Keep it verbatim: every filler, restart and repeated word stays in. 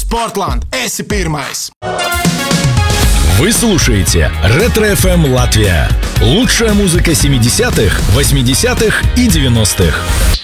Sportland, esi pirmais! Вы слушаете Ретро эф эм Латвия. Лучшая музыка семидесятых, восьмидесятых и девяностых.